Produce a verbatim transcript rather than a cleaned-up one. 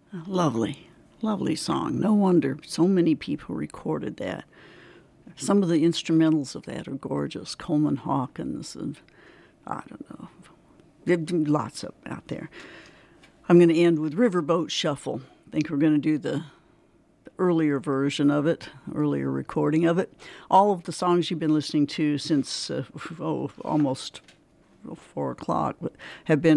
Lovely, lovely song. No wonder so many people recorded that. Some of the instrumentals of that are gorgeous. Coleman Hawkins and I don't know. There's lots of out there. I'm going to end with Riverboat Shuffle. I think we're going to do the, the earlier version of it, earlier recording of it. All of the songs you've been listening to since uh, oh, almost four o'clock have been